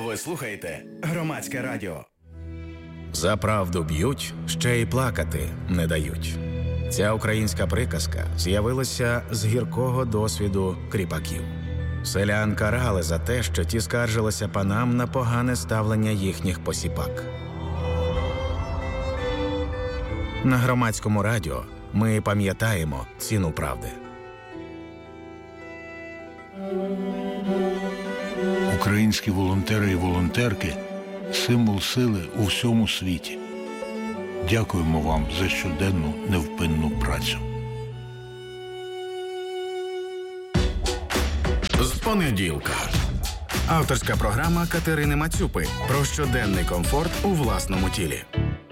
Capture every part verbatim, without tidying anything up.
Ви слухаєте Громадське радіо. За правду б'ють, ще й плакати не дають. Ця українська приказка з'явилася з гіркого досвіду кріпаків. Селян карали за те, що ті скаржилися панам на погане ставлення їхніх посіпак. На Громадському радіо ми пам'ятаємо ціну правди. Українські волонтери і волонтерки – символ сили у всьому світі. Дякуємо вам за щоденну невпинну працю. З понеділка. Авторська програма Катерини Мацюпи про щоденний комфорт у власному тілі.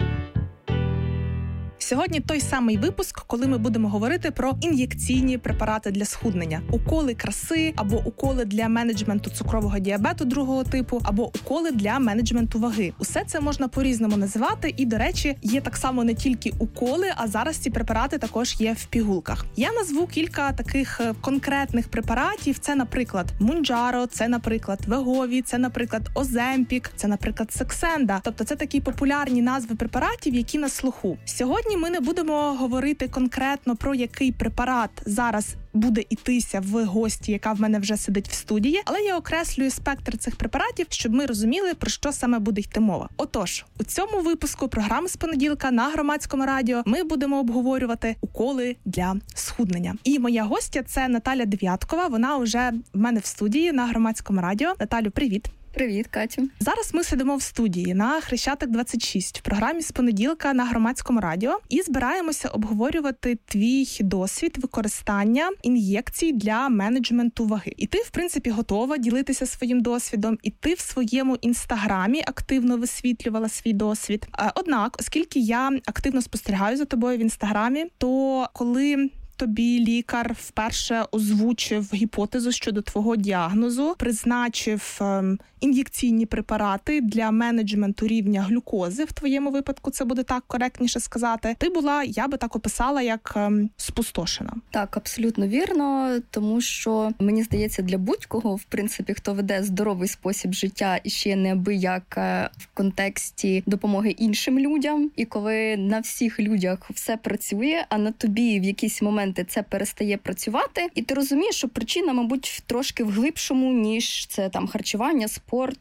Сьогодні той самий випуск, коли ми будемо говорити про ін'єкційні препарати для схуднення. Уколи краси, або уколи для менеджменту цукрового діабету другого типу, або уколи для менеджменту ваги. Усе це можна по-різному називати, і, до речі, є так само не тільки уколи, а зараз ці препарати також є в пігулках. Я назву кілька таких конкретних препаратів. Це, наприклад, Mounjaro, це, наприклад, Wegovy, це, наприклад, Ozempic, це, наприклад, Saxenda. Тобто це такі популярні назви препаратів, які на слуху. Сьогодні ми не будемо говорити конкретно про який препарат зараз буде ітися в гості, яка в мене вже сидить в студії, але я окреслюю спектр цих препаратів, щоб ми розуміли, про що саме буде йти мова. Отож, у цьому випуску програми з понеділка на Громадському радіо ми будемо обговорювати уколи для схуднення. І моя гостя – це Наталя Дев'яткова, вона вже в мене в студії на Громадському радіо. Наталю, привіт! Привіт, Катю. Зараз ми сидимо в студії на Хрещатик двадцять шість в програмі з понеділка на Громадському радіо і збираємося обговорювати твій досвід використання ін'єкцій для менеджменту ваги. І ти, в принципі, готова ділитися своїм досвідом, і ти в своєму інстаграмі активно висвітлювала свій досвід. Однак, оскільки я активно спостерігаю за тобою в інстаграмі, то коли тобі лікар вперше озвучив гіпотезу щодо твого діагнозу, призначив ем, ін'єкційні препарати для менеджменту рівня глюкози, в твоєму випадку це буде так коректніше сказати, ти була, я би так описала, як ем, спустошена. Так, абсолютно вірно, тому що, мені здається, для будь-кого, в принципі, хто веде здоровий спосіб життя і ще неабияк в контексті допомоги іншим людям, і коли на всіх людях все працює, а на тобі в якийсь момент це перестає працювати, і ти розумієш, що причина, мабуть, трошки в глибшому, ніж це там харчування, спорт,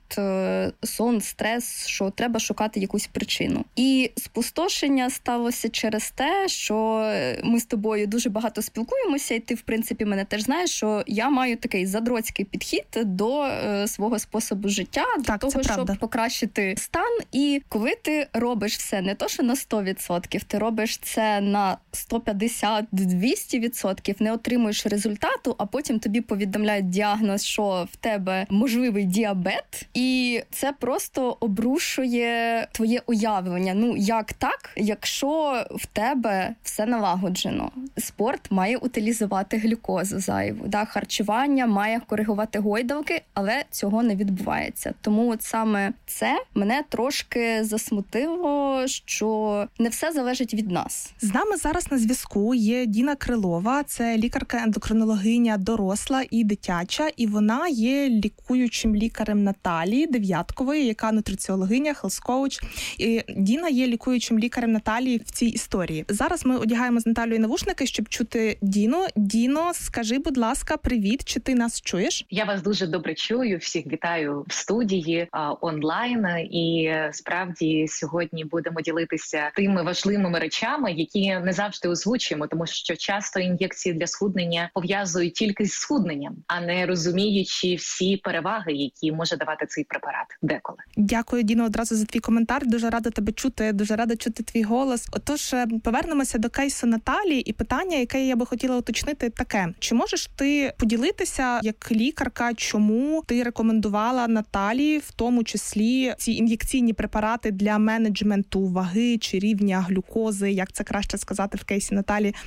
сон, стрес, що треба шукати якусь причину. І спустошення сталося через те, що ми з тобою дуже багато спілкуємося, і ти, в принципі, мене теж знаєш, що я маю такий задроцький підхід до е, свого способу життя, для так, того, щоб правда. покращити стан. І коли ти робиш все не то, що на сто відсотків, ти робиш це на сто п'ятдесят - двісті відсотків, не отримуєш результату, а потім тобі повідомляють діагноз, що в тебе можливий діабет, і це просто обрушує твоє уявлення. Ну, як так, якщо в тебе все налагоджено? Спорт має утилізувати глюкозу зайву, да? Харчування має коригувати гойдалки, але цього не відбувається. Тому от саме це мене трошки засмутило, що не все залежить від нас. З нами зараз на зв'язку є Діна Крилова, це лікарка-ендокринологиня доросла і дитяча, і вона є лікуючим лікарем Наталії Дев'яткової, яка нутриціологиня, хелс-коуч. І Діна є лікуючим лікарем Наталії в цій історії. Зараз ми одягаємо з Наталією навушники, щоб чути Діну. Діно, скажи, будь ласка, привіт, чи ти нас чуєш? Я вас дуже добре чую, всіх вітаю в студії а, онлайн, і справді сьогодні будемо ділитися тими важливими речами, які не завжди озвучуємо, тому що часто ін'єкції для схуднення пов'язують тільки з схудненням, а не розуміючи всі переваги, які може давати цей препарат деколи. Дякую, Діно, одразу за твій коментар. Дуже рада тебе чути, дуже рада чути твій голос. Отож, повернемося до кейсу Наталії, і питання, яке я би хотіла уточнити, таке. Чи можеш ти поділитися, як лікарка, чому ти рекомендувала Наталії, в тому числі ці ін'єкційні препарати для менеджменту ваги чи рівня глюкози, як це краще сказати в кейсі Наталії? Я думаю,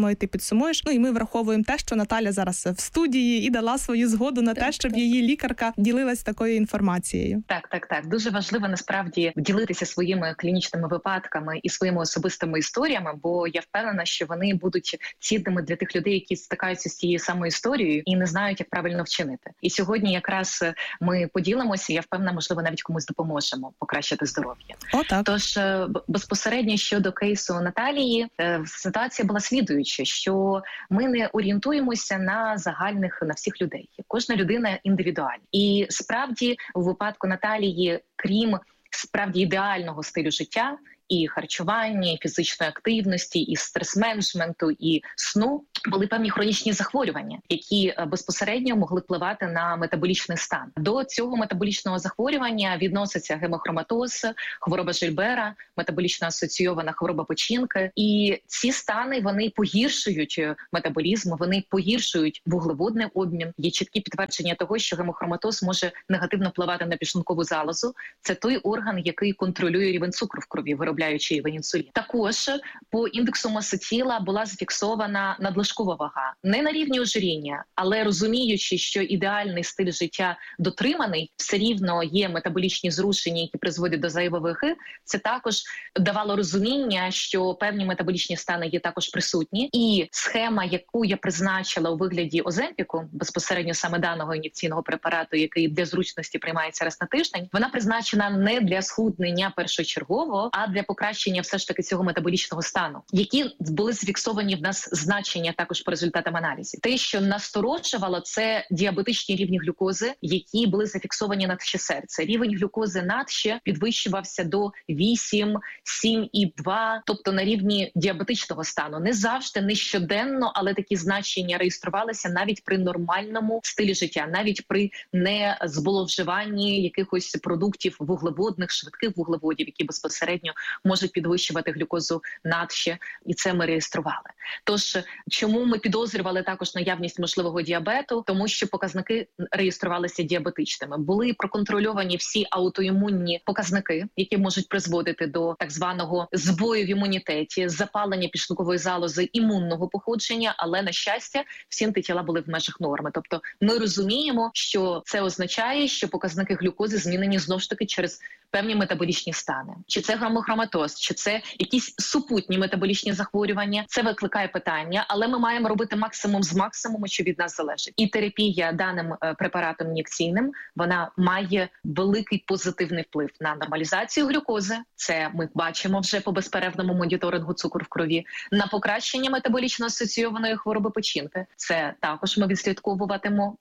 і ти підсумуєш. Ну і ми враховуємо те, що Наталя зараз в студії і дала свою згоду на те, щоб її лікарка ділилась такою інформацією. Так, так, так. Дуже важливо насправді ділитися своїми клінічними випадками і своїми особистими історіями, бо я впевнена, що вони будуть цінними для тих людей, які стикаються з цією самою історією і не знають, як правильно вчинити. І сьогодні якраз ми поділимося, я впевнена, можливо, навіть комусь допоможемо покращити здоров'я. О, так. Тож безпосередньо щодо кейсу Наталії, ситуація була слідуюча, що ми не орієнтуємося на загальних, на всіх людей. Кожна людина індивідуальна. І справді у випадку Наталії, крім справді ідеального стилю життя, і харчування, і фізичної активності, і стрес-менеджменту, і сну, були певні хронічні захворювання, які безпосередньо могли впливати на метаболічний стан. До цього метаболічного захворювання відноситься гемохроматоз, хвороба Жильбера, метаболічно асоційована хвороба печінки. І ці стани, вони погіршують метаболізм, вони погіршують вуглеводний обмін. Є чіткі підтвердження того, що гемохроматоз може негативно впливати на підшлункову залозу. Це той орган, який контролює рівень цукру в крові, виробляючи рівень інсуліну. Також по індексу маси тіла була зафіксована надлишкова вага. Не на рівні ожиріння, але розуміючи, що ідеальний стиль життя дотриманий, все рівно є метаболічні зрушення, які призводять до зайвої ваги, це також давало розуміння, що певні метаболічні стани є також присутні. І схема, яку я призначила у вигляді Оземпіку, безпосередньо саме даного ін'єкційного препарату, який для зручності приймається раз на тиждень, вона призначена не для схуднення першочергово, а для покращення все ж таки цього метаболічного стану, які були зафіксовані в нас значення також по результатам аналізів. Те, що насторожувало, це діабетичні рівні глюкози, які були зафіксовані надще серця. Рівень глюкози надще підвищувався до вісім, сім і два, тобто на рівні діабетичного стану. Не завжди, не щоденно, але такі значення реєструвалися навіть при нормальному стилі життя, навіть при незболовживанні якихось продуктів вуглеводних, швидких вуглеводів, які безпосередньо можуть підвищувати глюкозу надще, і це ми реєстрували. Тож, чому ми підозрювали також наявність можливого діабету? Тому що показники реєструвалися діабетичними. Були проконтрольовані всі аутоімунні показники, які можуть призводити до так званого збою в імунітеті, запалення підшлункової залози імунного походження, але, на щастя, всі антитіла були в межах норми. Тобто ми розуміємо, що це означає, що показники глюкози змінені знову ж таки через певні метаболічні стани. Чи це гемохроматоз, чи це якісь супутні метаболічні захворювання. Це викликає питання, але ми маємо робити максимум з максимуму, що від нас залежить. І терапія даним препаратом ін'єкційним, вона має великий позитивний вплив на нормалізацію глюкози. Це ми бачимо вже по безперервному моніторингу цукру в крові. На покращення метаболічно асоційованої хвороби печінки. Це також ми відслідковуватимемо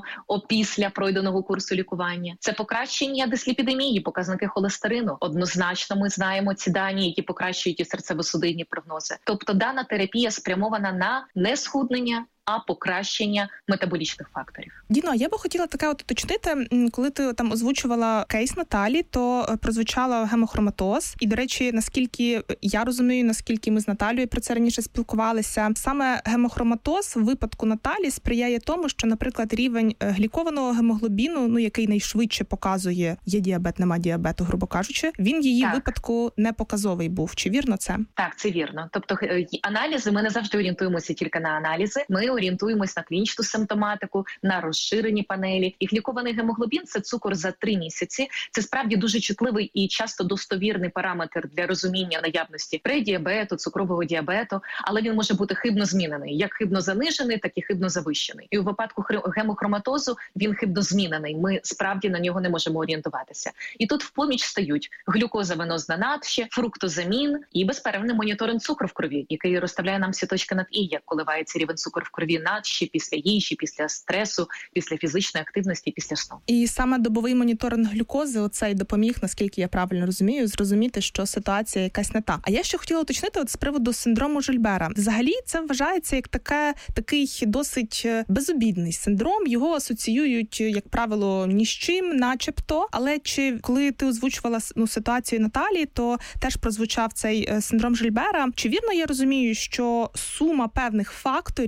опісля пройденого курсу лікування. Це покращення дисліпідемії, показники холестерину. Однозначно ми знаємо ці дані, які покращують і серцево-судинні прогнози. Тобто дана терапія спрямована на не схуднення, а покращення метаболічних факторів. Діно, я би хотіла таке от уточнити, коли ти там озвучувала кейс Наталі, то прозвучало гемохроматоз. І, до речі, наскільки я розумію, наскільки ми з Наталією про це раніше спілкувалися, саме гемохроматоз в випадку Наталі сприяє тому, що, наприклад, рівень глікованого гемоглобіну, ну який найшвидше показує, є діабет, нема діабету, грубо кажучи, він в її так. випадку не показовий був. Чи вірно це? Так, це вірно. Тобто аналізи, ми не завжди орієнтуємося тільки на аналізи. Ми орієнтуємось на клінічну симптоматику, на розширені панелі. І глікований гемоглобін – це цукор за три місяці. Це справді дуже чутливий і часто достовірний параметр для розуміння наявності предіабету, цукрового діабету, але він може бути хибно змінений. Як хибно занижений, так і хибно завищений. І у випадку гемохроматозу він хибно змінений. Ми справді на нього не можемо орієнтуватися. І тут в поміч стають глюкоза венозна надще, фруктозамін і безперервний моніторинг цукру в крові, який розставляє нам всі точки над «і», як коливається рівень цукру в крові надще після їжі, після стресу, після фізичної активності, після сну. І саме добовий моніторинг глюкози оцей допоміг, наскільки я правильно розумію, зрозуміти, що ситуація якась не та. А я ще хотіла уточнити от з приводу синдрому Жильбера. Взагалі це вважається як таке, такий досить безобідний синдром. Його асоціюють, як правило, ні з чим, начебто. Але чи коли ти озвучувала ну, ситуацію Наталії, то теж прозвучав цей синдром Жильбера. Чи вірно я розумію, що сума певних факторів, наприклад,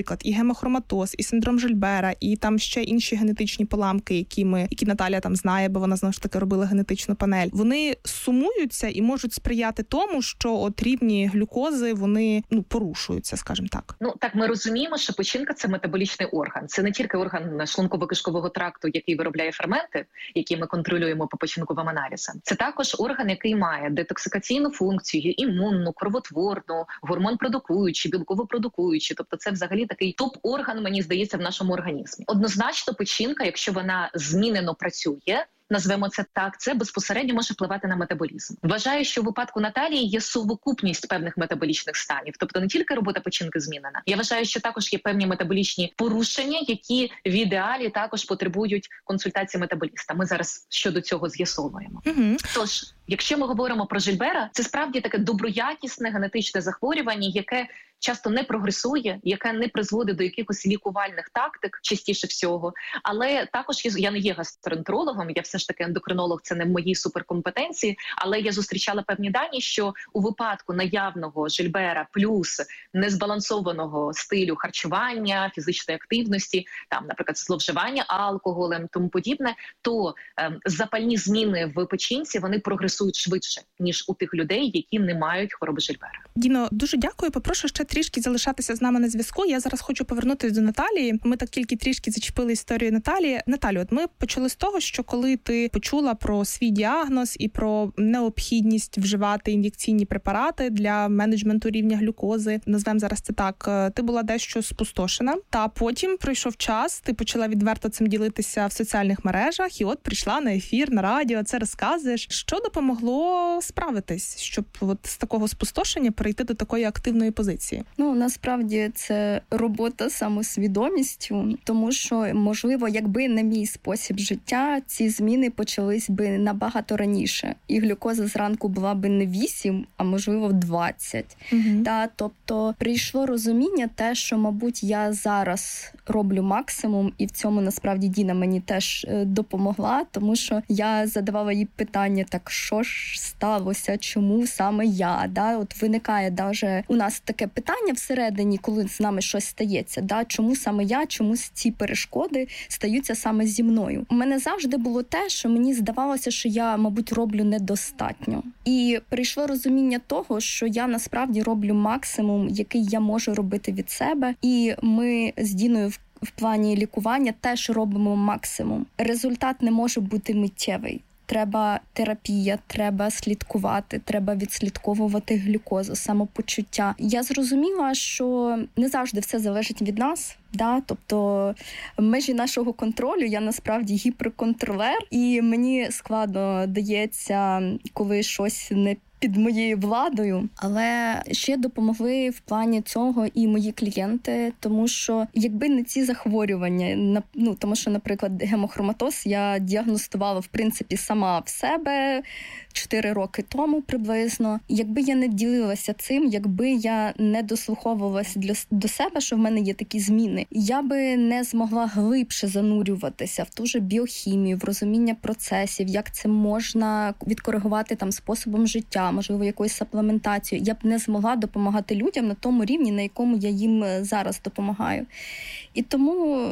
наприклад, і гемохроматоз, і синдром Жильбера, і там ще інші генетичні поламки, які ми, які Наталя там знає, бо вона знову ж таки робила генетичну панель, вони сумуються і можуть сприяти тому, що от рівні глюкози, вони, ну, порушуються, скажімо так. Ну, так, ми розуміємо, що печінка – це метаболічний орган. Це не тільки орган шлунково-кишкового тракту, який виробляє ферменти, які ми контролюємо по печінковим аналізам. Це також орган, який має детоксикаційну функцію, імунну, кровотворну, гормон-продукуючий, білково-продукуючий. Тобто це взагалі такий топ-орган, мені здається, в нашому організмі. Однозначно печінка, якщо вона змінено працює, назвемо це так, це безпосередньо може впливати на метаболізм. Вважаю, що у випадку Наталії є совокупність певних метаболічних станів, тобто не тільки робота печінки змінена. Я вважаю, що також є певні метаболічні порушення, які в ідеалі також потребують консультації метаболіста. Ми зараз щодо цього з'ясовуємо. Угу. Тож, якщо ми говоримо про Жильбера, це справді таке доброякісне генетичне захворювання, яке часто не прогресує, яке не призводить до якихось лікувальних тактик, частіше всього. Але також я, я не є гастроентерологом, я все ж таки ендокринолог, це не в моїй суперкомпетенції, але я зустрічала певні дані, що у випадку наявного Жильбера плюс незбалансованого стилю харчування, фізичної активності, там, наприклад, зловживання алкоголем, тому подібне, то е, запальні зміни в печінці, вони прогресують швидше, ніж у тих людей, які не мають хвороби Жильбера. Діно, дуже дякую. Попрошу ще трішки залишатися з нами на зв'язку. Я зараз хочу повернутися до Наталії. Ми так тільки трішки зачепили історію Наталії. Наталю, от ми почали з того, що коли ти почула про свій діагноз і про необхідність вживати ін'єкційні препарати для менеджменту рівня глюкози, назвемо зараз це так, ти була дещо спустошена. Та потім пройшов час, ти почала відверто цим ділитися в соціальних мережах, і от прийшла на ефір, на радіо, це розказуєш. Що допомогло справитись, щоб от з такого спустошення перейти до такої активної позиції? Ну, насправді це робота з самосвідомістю, тому що, можливо, якби не мій спосіб життя, ці зміни почались би набагато раніше. І глюкоза зранку була би не вісім, а, можливо, двадцять. Угу. Та, тобто, прийшло розуміння те, що, мабуть, я зараз роблю максимум, і в цьому, насправді, Діна мені теж допомогла, тому що я задавала їй питання, так, що ж сталося, чому саме я? Да? От виникає даже у нас таке питання всередині, коли з нами щось стається, да? Чому саме я, чому ці перешкоди стаються саме зі мною? У мене завжди було те, що мені здавалося, що я, мабуть, роблю недостатньо. І прийшло розуміння того, що я насправді роблю максимум, який я можу робити від себе, і ми з Діною в в плані лікування теж робимо максимум. Результат не може бути миттєвий. Треба терапія, треба слідкувати, треба відслідковувати глюкозу, самопочуття. Я зрозуміла, що не завжди все залежить від нас. Да, тобто межі нашого контролю, я насправді гіперконтролер, і мені складно дається, коли щось не під моєю владою, але ще допомогли в плані цього і мої клієнти, тому що якби не ці захворювання, ну тому що, наприклад, гемохроматоз я діагностувала в принципі сама в себе чотири роки тому приблизно. Якби я не ділилася цим, якби я не дослуховувалася для до себе, що в мене є такі зміни, я би не змогла глибше занурюватися в ту же біохімію, в розуміння процесів, як це можна відкоригувати там способом життя, можливо, якоюсь саплементацією. Я б не змогла допомагати людям на тому рівні, на якому я їм зараз допомагаю. І тому,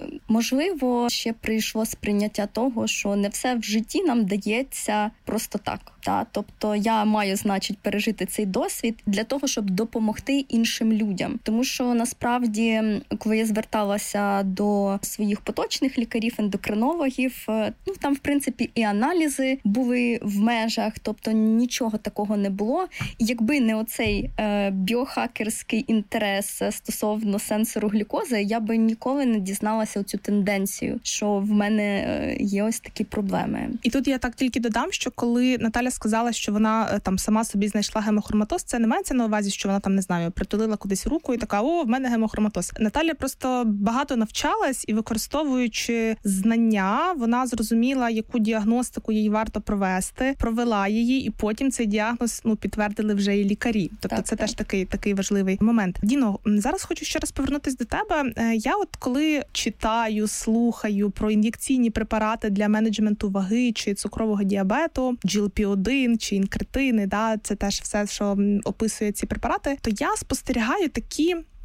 можливо, ще прийшло сприйняття того, що не все в житті нам дається просто так. Та? Тобто я маю, значить, пережити цей досвід для того, щоб допомогти іншим людям. Тому що, насправді, коли я зверталася до своїх поточних лікарів, ендокринологів, ну, там, в принципі, і аналізи були в межах, тобто нічого такого не було. І якби не оцей е, біохакерський інтерес стосовно сенсору глюкози, я би ніколи не дізналася оцю тенденцію, що в мене є ось такі проблеми. І тут я так тільки додам, що коли Наталя сказала, що вона там сама собі знайшла гемохроматоз, це не мається на увазі, що вона там, не знаю, притулила кудись руку і така: о, в мене гемохроматоз. Наталя просто багато навчалась і, використовуючи знання, вона зрозуміла, яку діагностику їй варто провести, провела її, і потім цей діагноз, ну, підтвердили вже і лікарі. Тобто так, це так. теж такий, такий важливий момент. Діно, зараз хочу ще раз повернутися до тебе. Я от коли читаю, слухаю про ін'єкційні препарати для менеджменту ваги чи цукрового діабету, джі ел пі один чи інкретини, да, це теж все, що описує ці препарати, то я спостерігаю такі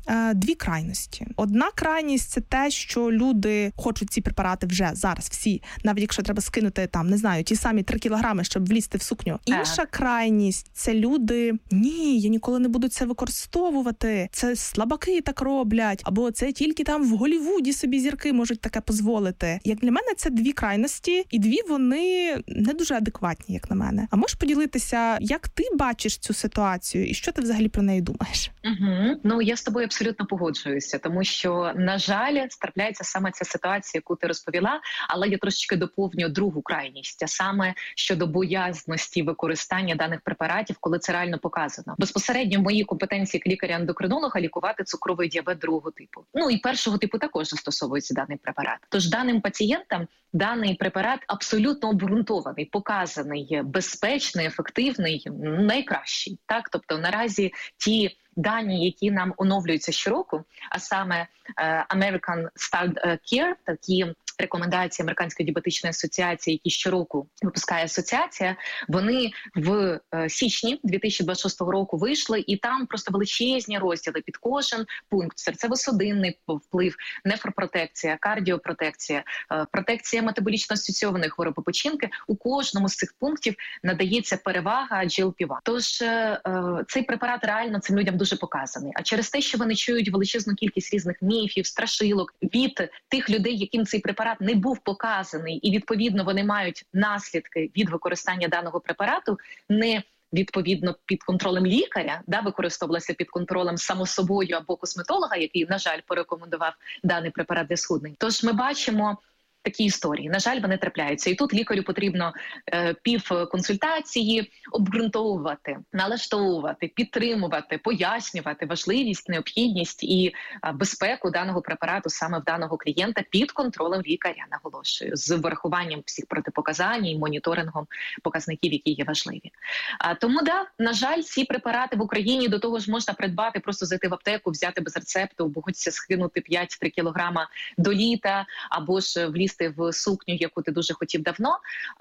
е, дві крайності. Одна крайність – це те, що люди хочуть ці препарати вже зараз всі, навіть якщо треба скинути там, не знаю, ті самі три кілограми, щоб влізти в сукню. Інша крайність – це люди, ні, я ніколи не буду це використовувати, це слабаки так роблять, або це тільки там в Голлівуді собі зірки можуть таке дозволити. Як для мене, це дві крайності, і дві вони не дуже адекватні, як на мене. А можеш поділитися, як ти бачиш цю ситуацію і що ти взагалі про неї думаєш? Угу. Ну, я з тобою абсолютно погоджуюся, тому що, на жаль, трапляється саме ця ситуація, яку ти розповіла, але я трошечки доповню другу крайність, а саме щодо боязності використання даних препаратів, коли це реально показано. Безпосередньо в моїй компетенції як лікаря-ендокринолога лікувати цукровий діабет другого типу. Ну і першого типу також застосовується даний препарат. Тож даним пацієнтам даний препарат абсолютно обґрунтований, показаний, безпечний, ефективний, найкращий. Так, тобто наразі ті дані, які нам оновлюються щороку, а саме American Start Care, такі рекомендації Американської діабетичної асоціації, які щороку випускає асоціація, вони в січні дві тисячі двадцять шостого року вийшли, і там просто величезні розділи під кожен пункт: серцево-судинний вплив, нефропротекція, кардіопротекція, протекція метаболічно асоційованої хвороби печінки. У кожному з цих пунктів надається перевага джі ел пі один. Тож цей препарат реально цим людям дуже показаний. А через те, що вони чують величезну кількість різних міфів, страшилок від тих людей, яким цей препарат не був показаний, і відповідно вони мають наслідки від використання даного препарату, не відповідно під контролем лікаря, да, використовувалася під контролем само собою або косметолога, який, на жаль, порекомендував даний препарат для схуднень. Тож ми бачимо такі історії. На жаль, вони трапляються. І тут лікарю потрібно е, півконсультації обґрунтовувати, налаштовувати, підтримувати, пояснювати важливість, необхідність і е, безпеку даного препарату саме в даного клієнта під контролем лікаря, наголошую, з врахуванням всіх протипоказань і моніторингом показників, які є важливі. А, тому, да, на жаль, ці препарати в Україні до того ж можна придбати, просто зайти в аптеку, взяти без рецепту, бо хочеться скинути п'ять-три кілограма до літа, або ж влізти в сукню, яку ти дуже хотів давно.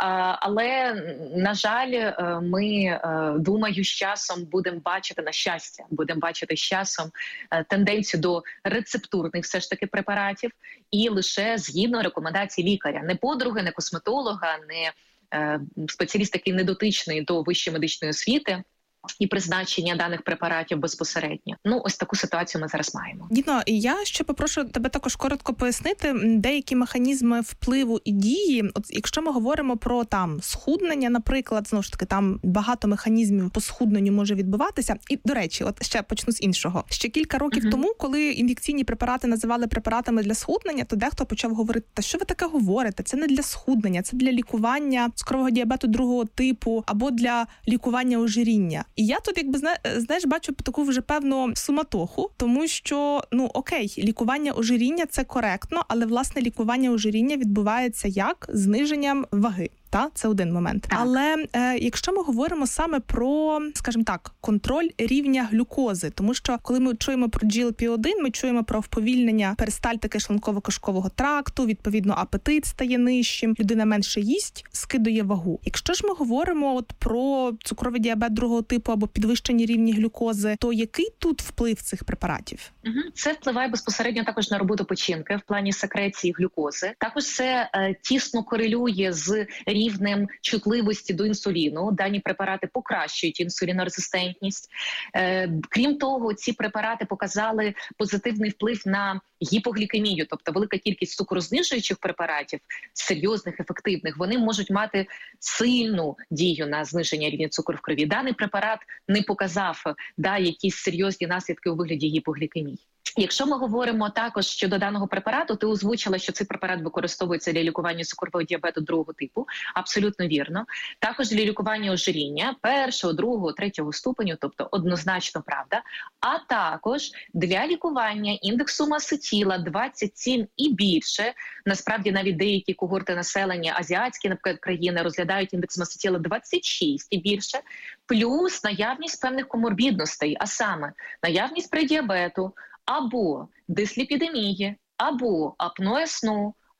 Але, на жаль, ми, думаю, з часом будемо бачити, на щастя, будемо бачити з часом тенденцію до рецептурних все ж таки препаратів і лише згідно рекомендацій лікаря. Не подруги, не косметолога, не спеціаліст, який не дотичний до вищої медичної освіти і призначення даних препаратів безпосередньо. Ну, ось таку ситуацію ми зараз маємо. Діно, я ще попрошу тебе також коротко пояснити деякі механізми впливу і дії. От якщо ми говоримо про там схуднення, наприклад, знову ж таки, там багато механізмів по схудненню може відбуватися. І, до речі, от ще почну з іншого. Ще кілька років uh-huh. тому, коли ін'єкційні препарати називали препаратами для схуднення, то дехто почав говорити: та що ви таке говорите? Це не для схуднення, це для лікування цукрового діабету другого типу або для лікування ожиріння. І я тут, якби, знаєш, бачу таку вже певну суматоху, тому що, ну, окей, лікування ожиріння – це коректно, але, власне, лікування ожиріння відбувається як? Зниженням ваги. Та, це один момент. Так. Але е, якщо ми говоримо саме про, скажімо так, контроль рівня глюкози, тому що коли ми чуємо про джі ел пі один, ми чуємо про вповільнення перистальтики шлунково-кишкового тракту, відповідно апетит стає нижчим, людина менше їсть, скидує вагу. Якщо ж ми говоримо от про цукровий діабет другого типу або підвищені рівні глюкози, то який тут вплив цих препаратів? Угу. Це впливає безпосередньо також на роботу печінки в плані секреції глюкози. Також це е, тісно корелює з рівнем чутливості до інсуліну. Дані препарати покращують інсулінорезистентність. Е, крім того, ці препарати показали позитивний вплив на гіпоглікемію, тобто велика кількість цукрознижуючих препаратів, серйозних, ефективних, вони можуть мати сильну дію на зниження рівня цукру в крові. Даний препарат не показав да, якісь серйозні наслідки у вигляді гіпоглікемії. Якщо ми говоримо також щодо даного препарату, ти озвучила, що цей препарат використовується для лікування цукрового діабету другого типу. Абсолютно вірно. Також для лікування ожиріння першого, другого, третього ступеню, тобто однозначно правда. А також для лікування індексу маси тіла двадцять сім і більше. Насправді навіть деякі когорти населення, азіатські, наприклад, країни розглядають індекс маси тіла двадцять шість і більше. Плюс наявність певних коморбідностей, а саме наявність предіабету, або дисліпідемії, або апноє сну,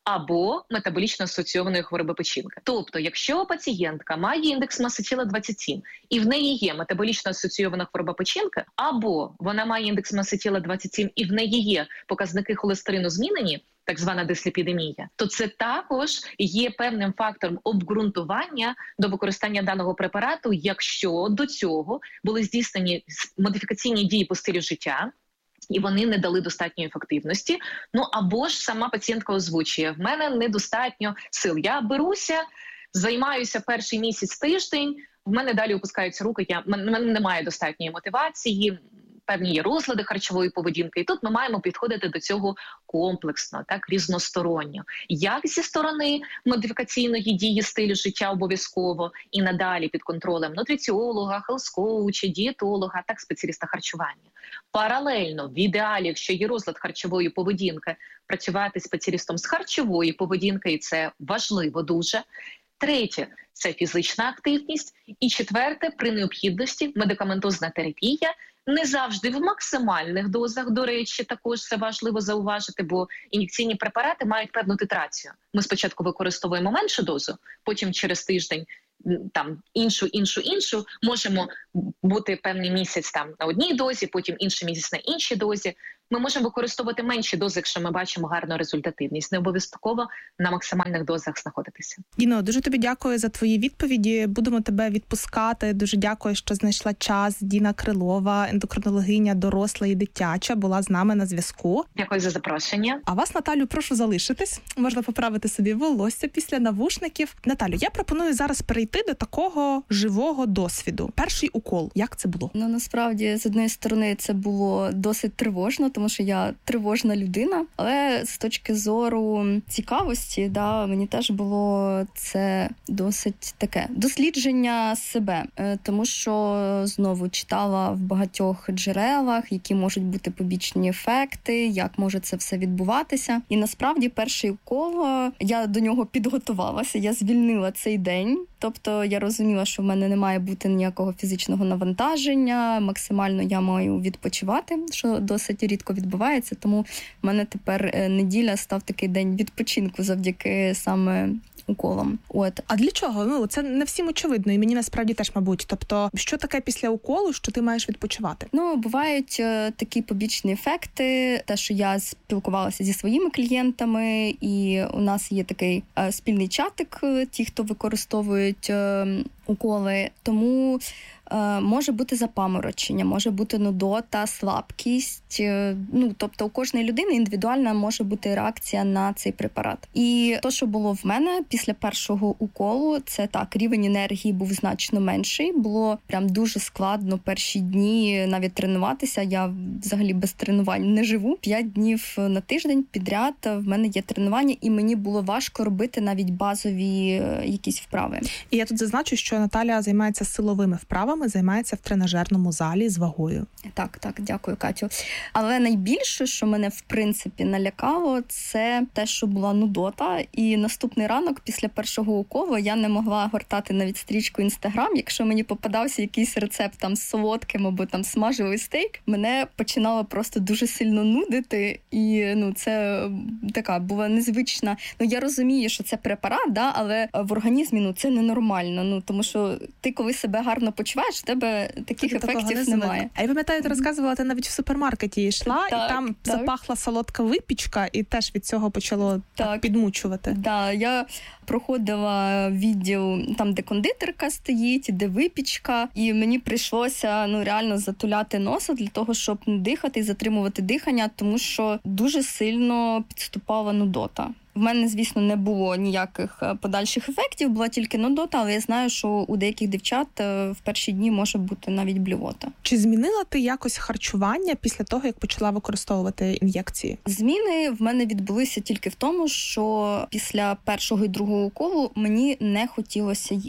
або метаболічно асоційованої хвороби печінки. Тобто, якщо пацієнтка має індекс маси тіла двадцять сім і в неї є метаболічно асоційована хвороба печінки, або вона має індекс маси тіла двадцять сім і в неї є показники холестерину змінені, так звана дисліпідемія, то це також є певним фактором обґрунтування до використання даного препарату, якщо до цього були здійснені модифікаційні дії по стилю життя, і вони не дали достатньої ефективності. Ну або ж сама пацієнтка озвучує: в мене недостатньо сил, я беруся, займаюся перший місяць, тиждень, в мене далі опускаються руки, я, в мене немає достатньої мотивації, певні є розлади харчової поведінки. І тут ми маємо підходити до цього комплексно, так, різносторонньо. Як зі сторони модифікаційної дії стилю життя обов'язково і надалі під контролем нутриціолога, хелс-коуча, дієтолога, так, спеціаліста харчування. Паралельно, в ідеалі, якщо є розлад харчової поведінки, працювати спеціалістом з харчової поведінки, і це важливо дуже. Третє – це фізична активність. І четверте – при необхідності медикаментозна терапія, не завжди в максимальних дозах, до речі, також це важливо зауважити, бо ін'єкційні препарати мають певну титрацію. Ми спочатку використовуємо меншу дозу, потім через тиждень там іншу, іншу, іншу, можемо бути певний місяць там на одній дозі, потім інший місяць на іншій дозі. Ми можемо використовувати менші дози, якщо ми бачимо гарну результативність. Не обов'язково на максимальних дозах знаходитися. Діно, дуже тобі дякую за твої відповіді. Будемо тебе відпускати. Дуже дякую, що знайшла час. Діна Крилова, ендокринологиня доросла і дитяча, була з нами на зв'язку. Дякую за запрошення. А вас, Наталю, прошу залишитись. Можна поправити собі волосся після навушників. Наталю, я пропоную зараз перейти до такого живого досвіду. Перший укол. Як це було? Ну, насправді, з однієї сторони, це було досить тривожно, тому що я тривожна людина, але з точки зору цікавості, да, мені теж було це досить таке дослідження себе, тому що знову читала в багатьох джерелах, які можуть бути побічні ефекти, як може це все відбуватися. І насправді перший укол, я до нього підготувалася, я звільнила цей день. Тобто я розуміла, що в мене не має бути ніякого фізичного навантаження, максимально я маю відпочивати, що досить рідко відбувається, тому в мене тепер неділя став такий день відпочинку завдяки саме уколом. От. А для чого? Ну, це не всім очевидно, і мені насправді теж, мабуть. Тобто, що таке після уколу, що ти маєш відпочивати? Ну, бувають е, такі побічні ефекти, те, що я спілкувалася зі своїми клієнтами, і у нас є такий е, спільний чатик, ті, хто використовують е, уколи, тому е, може бути запаморочення, може бути нудота, слабкість. Е, ну, тобто у кожної людини індивідуальна може бути реакція на цей препарат. І то, що було в мене після першого уколу, це так, рівень енергії був значно менший. Було прям дуже складно перші дні навіть тренуватися. Я взагалі без тренувань не живу. П'ять днів на тиждень підряд в мене є тренування, і мені було важко робити навіть базові якісь вправи. І я тут зазначу, що Наталя займається силовими вправами, займається в тренажерному залі з вагою. Так, так, дякую, Катю. Але найбільше, що мене, в принципі, налякало, це те, що була нудота. І наступний ранок, після першого уколу, я не могла гортати навіть стрічку Інстаграм. Якщо мені попадався якийсь рецепт там з солодким або там смажевий стейк, мене починало просто дуже сильно нудити. І, ну, це така була незвична. Ну, я розумію, що це препарат, да, але в організмі, ну, це ненормально. Ну, тому що ти, коли себе гарно почуваєш, в тебе таких Тобто ефектів не немає. А я пам'ятаю, ти розказувала, ти навіть в супермаркеті йшла, Так, і там так. запахла солодка випічка, і теж від цього почало так. Так. підмучувати. Да, я проходила відділ там, де кондитерка стоїть, де випічка, і мені прийшлося, ну, реально затуляти носа для того, щоб не дихати і затримувати дихання, тому що дуже сильно підступала нудота. В мене, звісно, не було ніяких подальших ефектів, була тільки нудота, але я знаю, що у деяких дівчат в перші дні може бути навіть блювота. Чи змінила ти якось харчування після того, як почала використовувати ін'єкції? Зміни в мене відбулися тільки в тому, що після першого і другого уколу мені не хотілося їсти.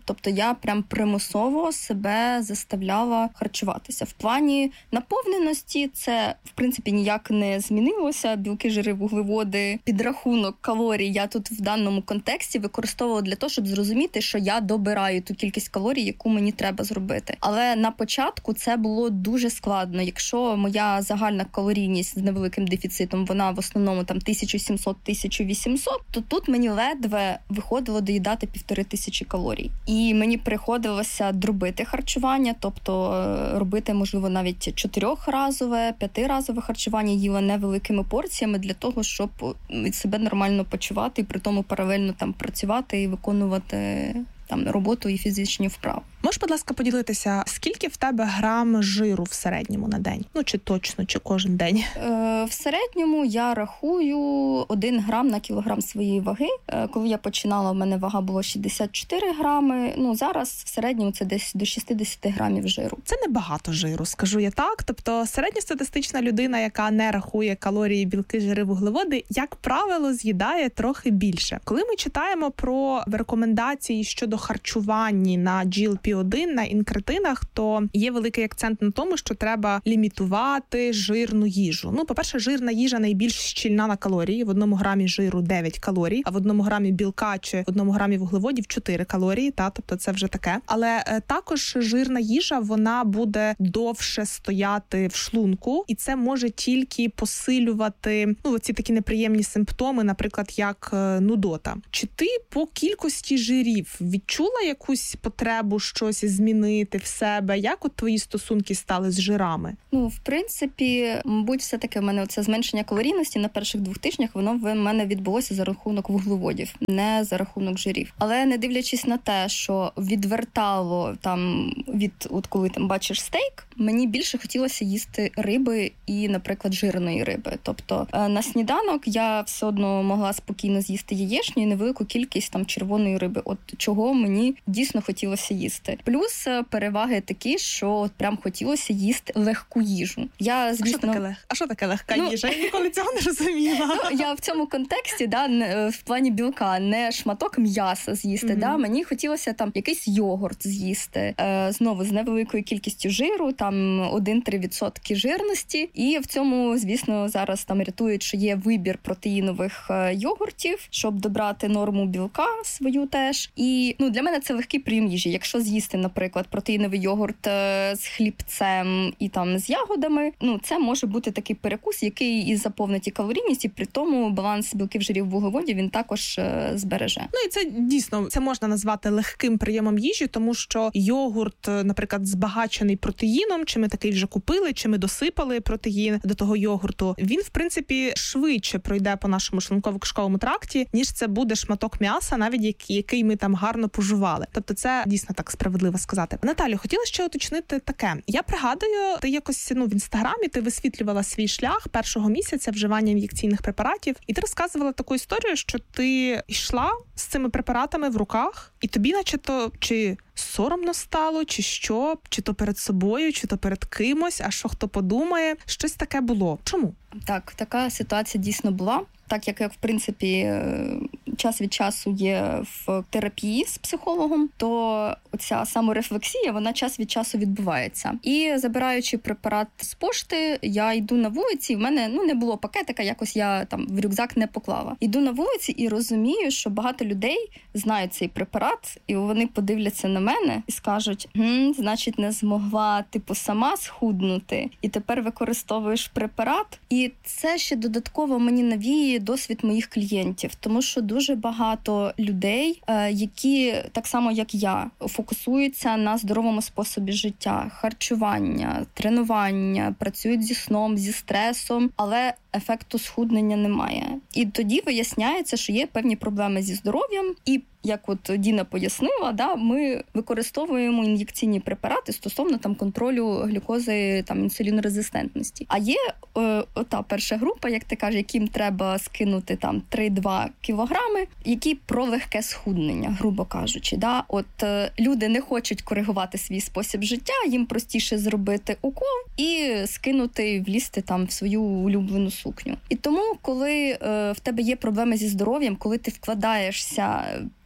Тобто я прям примусово себе заставляла харчуватися. В плані наповненості це, в принципі, ніяк не змінилося. Білки, жири, вуглеводи, підрахунок калорій я тут в даному контексті використовувала для того, щоб зрозуміти, що я добираю ту кількість калорій, яку мені треба зробити. Але на початку це було дуже складно. Якщо моя загальна калорійність з невеликим дефіцитом, вона в основному там тисяча сімсот - тисяча вісімсот, то тут мені ледве виходило доїдати півтори тисячі калорій. І мені приходилося дробити харчування, тобто робити, можливо, навіть чотирьохразове, п'ятиразове харчування, їла невеликими порціями для того, щоб себе нормально почувати і при тому паралельно там працювати і виконувати там роботу і фізичні вправи. Можеш, будь ласка, поділитися, скільки в тебе грам жиру в середньому на день? Ну, чи точно, чи кожен день? Е, в середньому я рахую один грам на кілограм своєї ваги. Е, коли я починала, в мене вага була шістдесят чотири грами. Ну, зараз в середньому це десь до шістдесят грамів жиру. Це небагато жиру, скажу я так. Тобто середньостатистична людина, яка не рахує калорії, білки, жири, вуглеводи, як правило, з'їдає трохи більше. Коли ми читаємо про рекомендації щодо харчування на джі ел пі один, на інкретинах, то є великий акцент на тому, що треба лімітувати жирну їжу. Ну, по-перше, жирна їжа найбільш щільна на калорії. В одному грамі жиру дев'ять калорій, а в одному грамі білка чи в одному грамі вуглеводів чотири калорії, та, тобто це вже таке. Але е, також жирна їжа, вона буде довше стояти в шлунку, і це може тільки посилювати, ну, оці такі неприємні симптоми, наприклад, як е, нудота. Чи ти по кількості жирів відчула якусь потребу щось змінити в себе? Як от твої стосунки стали з жирами? Ну, в принципі, мабуть, все-таки в мене оце зменшення калорійності на перших двох тижнях, воно в мене відбулося за рахунок вуглеводів, не за рахунок жирів. Але не дивлячись на те, що відвертало там від, от коли там бачиш стейк, мені більше хотілося їсти риби і, наприклад, жирної риби. Тобто на сніданок я все одно могла спокійно з'їсти яєчню і невелику кількість там червоної риби. От чого мені дійсно хотілося їсти. Плюс переваги такі, що от прям хотілося їсти легку їжу. Я, звісно... А що таке, лег... а що таке легка ну... їжа? Я ніколи цього не розуміла. Ну, я в цьому контексті, да, в плані білка, не шматок м'яса з'їсти, mm-hmm. да, мені хотілося там якийсь йогурт з'їсти, е, знову з невеликою кількістю жиру, там один-три відсотки жирності, і в цьому, звісно, зараз там рятують, що є вибір протеїнових йогуртів, щоб добрати норму білка свою теж. І, ну, для мене це легкий прийом їжі. Якщо з'їсти, наприклад, протеїновий йогурт з хлібцем і там з ягодами, ну, це може бути такий перекус, який і заповнить і калорійність, і при тому баланс білків, жирів, вуглеводів він також е, збереже. Ну, і це дійсно, це можна назвати легким прийомом їжі, тому що йогурт, наприклад, збагачений протеїном, чи ми такий вже купили, чи ми досипали протеїн до того йогурту, він, в принципі, швидше пройде по нашому шлунково-кишковому тракті, ніж це буде шматок м'яса, навіть який ми там гарно пожували. Тобто це дійсно так справедливо сказати. Наталю, хотіла ще уточнити таке. Я пригадую, ти якось, ну, в Інстаграмі ти висвітлювала свій шлях першого місяця вживання ін'єкційних препаратів, і ти розказувала таку історію, що ти йшла з цими препаратами в руках, і тобі наче-то чи соромно стало, чи що, чи то перед собою, чи то перед кимось, а що хто подумає. Щось таке було. Чому? Так, така ситуація дійсно була. Так як я, в принципі, час від часу є в терапії з психологом, то оця саморефлексія, вона час від часу відбувається. І забираючи препарат з пошти, я йду на вулиці, і в мене, ну, не було пакетика, якось я там в рюкзак не поклала. Йду на вулиці і розумію, що багато людей знають цей препарат, і вони подивляться на мене і скажуть: «Гм, значить, не змогла, типу, сама схуднути, і тепер використовуєш препарат». І це ще додатково мені навіє досвід моїх клієнтів, тому що дуже багато людей, які так само, як я, фокусуються на здоровому способі життя, харчування, тренування, працюють зі сном, зі стресом, але ефекту схуднення немає. І тоді виясняється, що є певні проблеми зі здоров'ям, і як от Діна пояснила, да, ми використовуємо ін'єкційні препарати стосовно там контролю глюкози, там інсулінорезистентності. А є е, та перша група, як ти кажеш, яким треба скинути там три-два кілограми, які про легке схуднення, грубо кажучи. Да? От е, люди не хочуть коригувати свій спосіб життя, їм простіше зробити укол і скинути, влізти там в свою улюблену сукню. І тому, коли е, в тебе є проблеми зі здоров'ям, коли ти вкладаєшся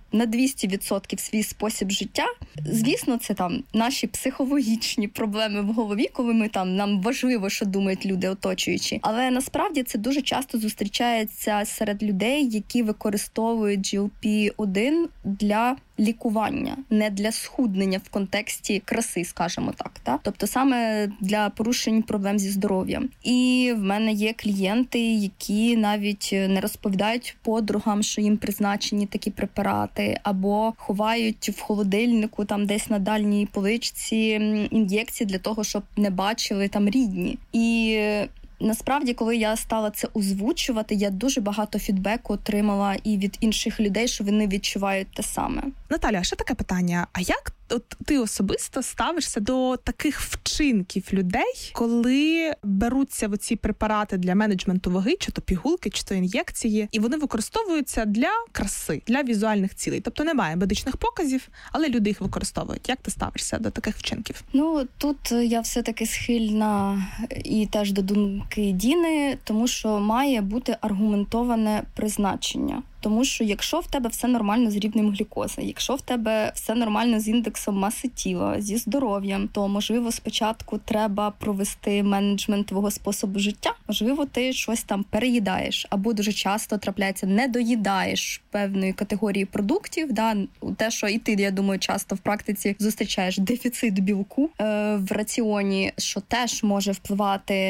на двісті відсотків свій спосіб життя. Звісно, це там наші психологічні проблеми в голові, коли ми там, нам важливо, що думають люди оточуючі. Але насправді це дуже часто зустрічається серед людей, які використовують джі ел пі один для лікування, не для схуднення в контексті краси, скажімо так. Та? Тобто саме для порушень проблем зі здоров'ям. І в мене є клієнти, які навіть не розповідають подругам, що їм призначені такі препарати, або ховають в холодильнику там десь на дальній поличці ін'єкції для того, щоб не бачили там рідні. І насправді, коли я стала це озвучувати, я дуже багато фідбеку отримала і від інших людей, що вони відчувають те саме. Наталя, ще таке питання. А як от ти особисто ставишся до таких вчинків людей, коли беруться оці препарати для менеджменту ваги, чи то пігулки, чи то ін'єкції, і вони використовуються для краси, для візуальних цілей? Тобто немає медичних показів, але люди їх використовують. Як ти ставишся до таких вчинків? Ну, тут я все-таки схильна і теж до думки Діни, тому що має бути аргументоване призначення. Тому що якщо в тебе все нормально з рівнем глюкози, якщо в тебе все нормально з індексом маси тіла, зі здоров'ям, то, можливо, спочатку треба провести менеджмент твого способу життя. Можливо, ти щось там переїдаєш, або дуже часто трапляється, не доїдаєш певної категорії продуктів. Да? Те, що і ти, я думаю, часто в практиці зустрічаєш дефіцит білку е, в раціоні, що теж може впливати